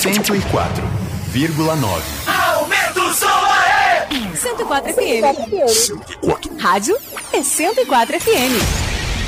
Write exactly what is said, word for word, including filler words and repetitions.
cento e quatro vírgula nove. Aumenta o som aí! cento e quatro F M. Rádio é cento e quatro F M.